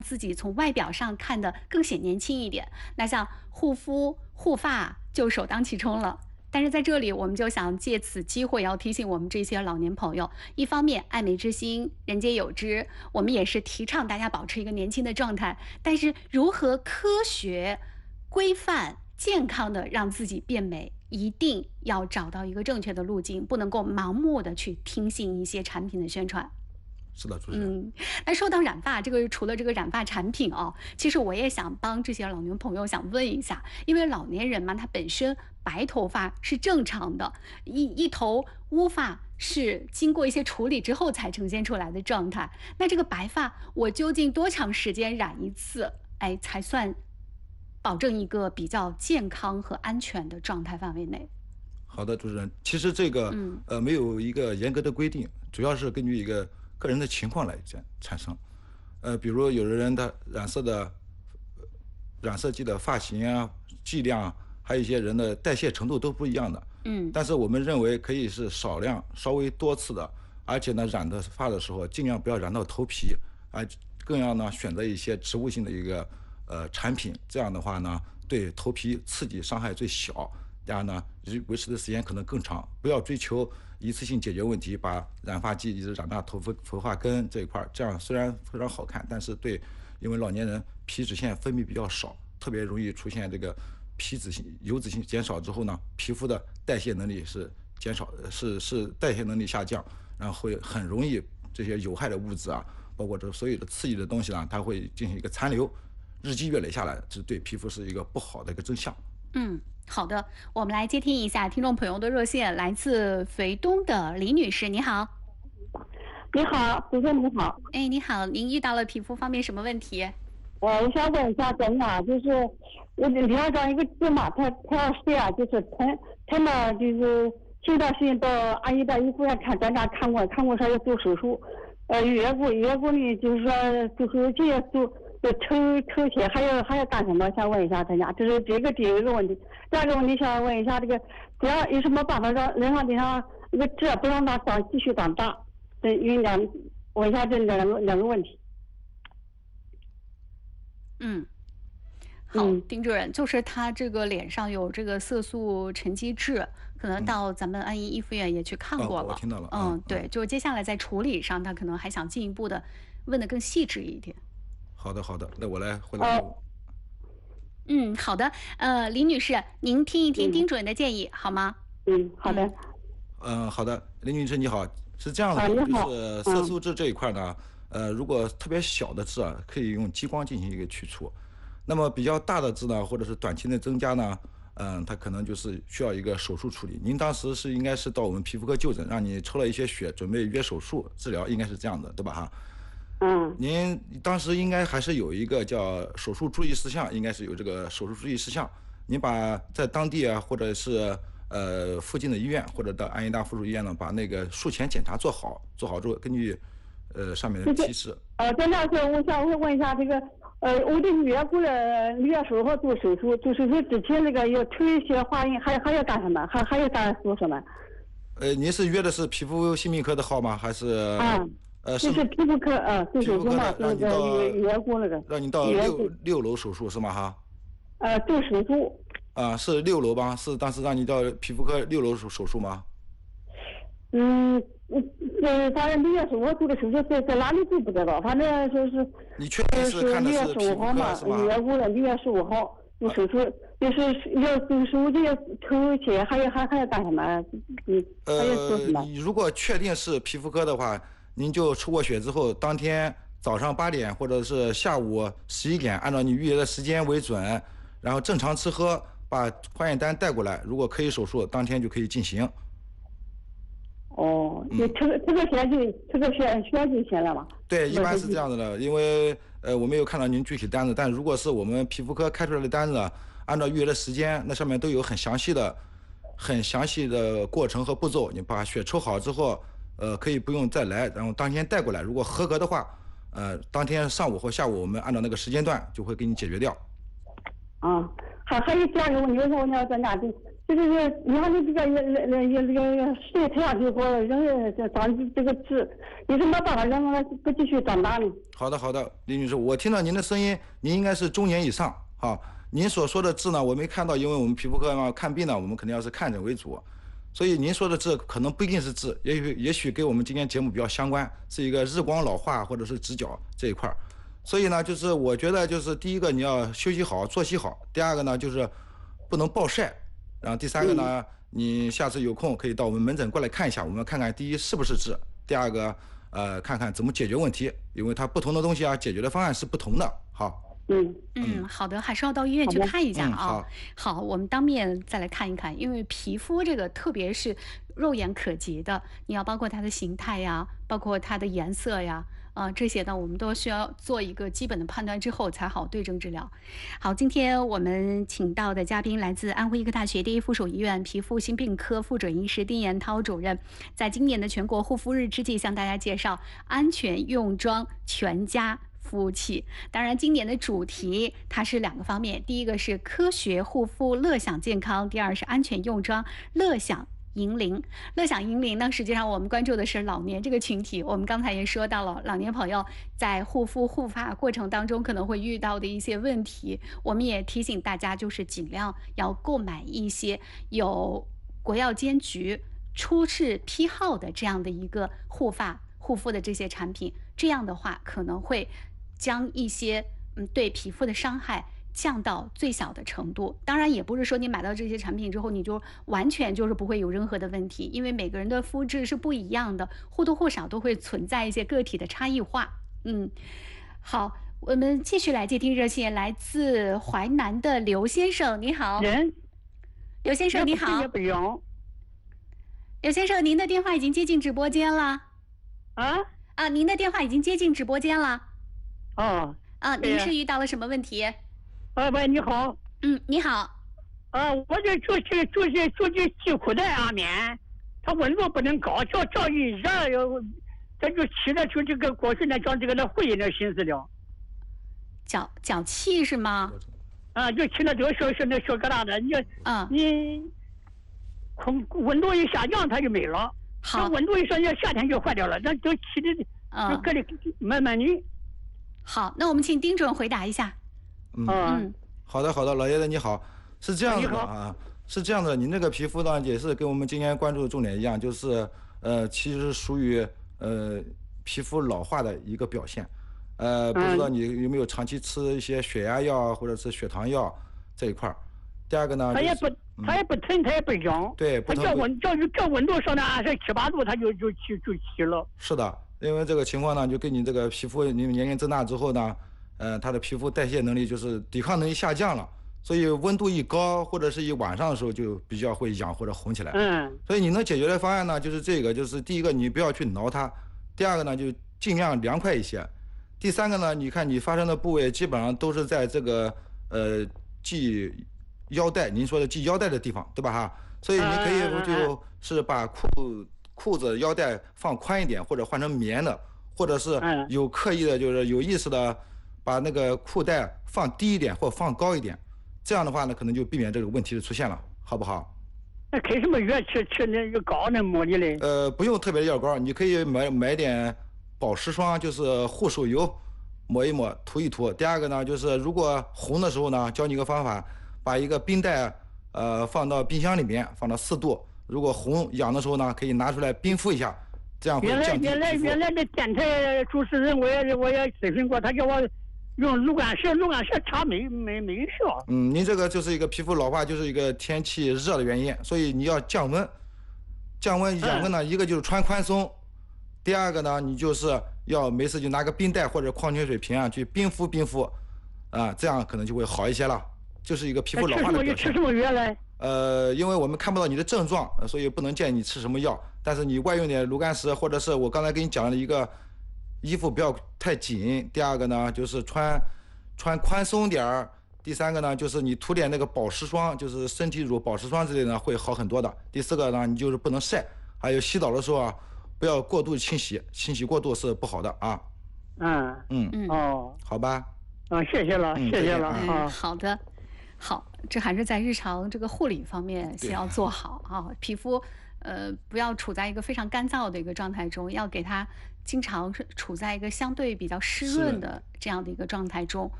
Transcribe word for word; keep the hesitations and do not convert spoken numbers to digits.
自己从外表上看得更显年轻一点。那像护肤、护发就首当其冲了。但是在这里，我们就想借此机会要提醒我们这些老年朋友，一方面爱美之心，人皆有之，我们也是提倡大家保持一个年轻的状态。但是如何科学、规范、健康的让自己变美，一定要找到一个正确的路径，不能够盲目的去听信一些产品的宣传。 是的，主持人。 嗯，那说到染发，这个除了这个染发产品哦，其实我也想帮这些老年朋友想问一下，因为老年人嘛，他本身白头发是正常的，一一头乌发是经过一些处理之后才呈现出来的状态。那这个白发，我究竟多长时间染一次，哎，才算保证一个比较健康和安全的状态范围内？ 好的，主持人，其实这个、嗯、呃没有一个严格的规定，主要是根据一个个人的情况来产生。呃，比如有的人的染色的染色剂的发型啊、剂量，还有一些人的代谢程度都不一样的。嗯，但是我们认为可以是少量、稍微多次的，而且呢，染的发的时候尽量不要染到头皮，而更要呢选择一些植物性的一个呃产品，这样的话呢，对头皮刺激伤害最小。第二呢，维持的时间可能更长，不要追求一次性解决问题，把染发剂一直染到头发头发根这一块，这样虽然非常好看，但是对，因为老年人皮脂腺分泌比较少，特别容易出现这个皮脂性油脂性减少之后呢，皮肤的代谢能力是减少，是是代谢能力下降，然后会很容易这些有害的物质啊，包括这所有的刺激的东西呢，它会进行一个残留，日积月累下来，这对皮肤是一个不好的一个真相。 嗯。好的，我们来接听一下听众朋友的热线，来自肥东的李女士，你好。 你好，主持人你好。 哎，你好，您遇到了皮肤方面什么问题？ 呃，我想问一下，咱俩就是我脸上一个痣嘛，它它要是啊，就是疼疼嘛，就是前段时间到阿姨大医护院看，咱俩看过看过说要做手术，呃，月过月过呢，就是说就是这些做。就抽抽血还要还要干什么？想问一下大家，这是这个第一个问题。第二个问题想问一下，这个这样有什么办法让人上脸上那个痣不让它长继续长大？对，因为两问一下这两个两个问题。 嗯，好，嗯、丁主任，就是他这个脸上有这个色素沉积质，可能到咱们安医医护院也去看过了。 哦、我听到了。 嗯，嗯对，就接下来在处理上，他可能还想进一步的问得更细致一点。 好的，好的，那我来回答。 哦、嗯，好的，呃，李女士，您听一听丁主任的建议，嗯、好吗？ 嗯，好的。 嗯、呃，好的，李女士你好，是这样的，啊、就是色素痣这一块呢，嗯、呃，如果特别小的痣啊，可以用激光进行一个去除。那么比较大的痣呢，或者是短期内增加呢，嗯、呃，它可能就是需要一个手术处理。您当时是应该是到我们皮肤科就诊，让你抽了一些血，准备约手术治疗，应该是这样的，对吧？哈。 嗯， 您当时应该还是有一个叫手术注意事项，应该是有这个手术注意事项。您把在当地啊，或者是呃附近的医院，或者到安医大附属医院呢，把那个术前检查做好，做好之后，根据呃上面的提示。 呃，在那时候我想问一下这个，呃，我的女儿过了六月十五号做手术，做手术之前那个要抽血化验，还还要干什么？还还要干做什么？ 呃，您是约的是皮肤心病科的号吗？还是？ 啊。 呃， 是是皮肤科，呃，做手术嘛， 让你到月过那个， 让你到六六楼手术是吗？哈， 呃，做手术。 啊，是六楼吧？是当时让你到皮肤科六楼手手术吗？ 嗯，呃，反正六月十五号做的手术在在哪里做不知道，反正说是。 你确定是看的是皮肤科是吗？ 月过了六月十五号做手术，就是要做手术就要抽血，还要还还要干什么？嗯，还要做什么？ 呃，你如果确定是皮肤科的话。您就抽过血之后，当天早上八点或者是下午十一点，按照你预约的时间为准，然后正常吃喝，把化验单带过来。如果可以手术，当天就可以进行。 哦，你抽抽个血就抽个血血就行了嘛？ 对，一般是这样子的，因为呃我没有看到您具体单子，但如果是我们皮肤科开出来的单子，按照预约的时间，那上面都有很详细的、很详细的过程和步骤。你把血抽好之后。呃，可以不用再来，然后当天带过来。如果合格的话，呃，当天上午或下午我们按照那个时间段就会给你解决掉。 啊，还还有第二个问题，我说我要专家，就就是你看你这个也也也这个晒太阳就给人这长这个痣，有什么办法让它不继续长大呢？ 好的好的，李女士，我听到您的声音，您应该是中年以上哈。您所说的痣呢，我没看到，因为我们皮肤科嘛看病呢，我们肯定要是看诊为主，所以您说的痣可能不一定是痣，也许也许跟我们今天节目比较相关，是一个日光老化或者是直角这一块。所以呢，就是我觉得就是第一个你要休息好，作息好；第二个呢就是不能暴晒，然后第三个呢，嗯、你下次有空可以到我们门诊过来看一下，我们看看第一是不是痣，第二个呃看看怎么解决问题，因为它不同的东西啊，解决的方案是不同的。好。 嗯嗯，好的，还是要到医院去看一下啊。 嗯、好, 好，我们当面再来看一看，因为皮肤这个特别是肉眼可及的，你要包括它的形态呀，包括它的颜色呀，啊、呃，这些呢我们都需要做一个基本的判断之后才好对症治疗。好，今天我们请到的嘉宾来自安徽医科大学第一附属医院皮肤心病科副准医师丁延涛主任，在今年的全国护肤日之际向大家介绍安全用妆全家服务器。当然今年的主题它是两个方面，第一个是科学护肤乐享健康，第二是安全用妆乐享银龄。乐享银龄呢，实际上我们关注的是老年这个群体。我们刚才也说到了，老年朋友在护肤护发过程当中可能会遇到的一些问题，我们也提醒大家，就是尽量要购买一些有国药监局出示批号的这样的一个护发护肤的这些产品，这样的话可能会将一些嗯对皮肤的伤害降到最小的程度。当然也不是说你买到这些产品之后你就完全就是不会有任何的问题，因为每个人的肤质是不一样的，或多或少都会存在一些个体的差异化。嗯，好，我们继续来接听热线，来自淮南的刘先生，你好。 人， 刘先生你好。 也不用。 刘先生，您的电话已经接进直播间了。 啊？ 啊，您的电话已经接进直播间了。 哦。 啊，您是遇到了什么问题？ 啊，喂，你好。 嗯，你好。 啊，我这就是就是就是系裤带上面，它温度不能高，叫叫一热，它就起的出这个过去那叫这个那会议那心思了。 脚脚气是吗？ 啊，就起了这个小小那小疙瘩的，你嗯你空温度一下降它就没了。 好， 温度一上降，夏天就坏掉了，那都起的就搁里慢慢的。 好，那我们请丁主任回答一下。 嗯嗯，好的好的，老爷子你好，是这样子的啊，是这样的，您这个皮肤呢也是跟我们今天关注的重点一样，就是呃其实属于呃皮肤老化的一个表现，呃不知道你有没有长期吃一些血压药或者是血糖药这一块儿。第二个呢， 它也不它也不疼，它也不痒， 对， 它叫温叫叫温度上到二十七八度，它就就起就起了。 是的，因为这个情况呢，就跟你这个皮肤你年龄增大之后呢。呃，它的皮肤代谢能力就是抵抗能力下降了，所以温度一高或者是一晚上的时候就比较会痒或者红起来。 嗯， 所以你能解决的方案呢，就是这个，就是第一个你不要去挠它，第二个呢就尽量凉快一些，第三个呢，你看你发生的部位基本上都是在这个呃系腰带，您说的系腰带的地方，对吧哈？所以你可以就是把裤裤子腰带放宽一点，或者换成棉的，或者是有刻意的，就是有意识的。把那个裤带放低一点或放高一点，这样的话呢，可能就避免这个问题的出现了，好不好？ 那开什么药吃吃那个膏那抹的嘞？ 呃，不用特别的药膏，你可以买买点保湿霜，就是护手油，抹一抹，涂一涂。第二个呢，就是如果红的时候呢，教你一个方法，把一个冰袋呃放到冰箱里面，放到四度。如果红痒的时候呢，可以拿出来冰敷一下，这样会降低皮肤。 原来原来原来的电台主持人，我也我也咨询过，他叫我。用炉甘石，炉甘石擦没没没效。 嗯，您这个就是一个皮肤老化，就是一个天气热的原因，所以你要降温。降温降温呢，嗯、一个就是穿宽松，第二个呢，你就是要没事就拿个冰袋或者矿泉水瓶啊去冰敷冰敷，啊，这样可能就会好一些了。就是一个皮肤老化的表现。 吃什么药嘞？ 呃，因为我们看不到你的症状，所以不能建议你吃什么药。但是你外用点炉甘石，或者是我刚才给你讲的一个。衣服不要太紧，第二个呢就是穿穿宽松点儿，第三个呢就是你涂点那个保湿霜，就是身体乳、保湿霜之类的会好很多的。第四个呢，你就是不能晒，还有洗澡的时候啊，不要过度清洗，清洗过度是不好的啊。 嗯嗯嗯哦， 好吧。 啊，谢谢了，谢谢了啊。 好的。 好，这还是在日常这个护理方面先要做好啊，皮肤呃不要处在一个非常干燥的一个状态中，要给它经常是处在一个相对比较湿润的这样的一个状态中。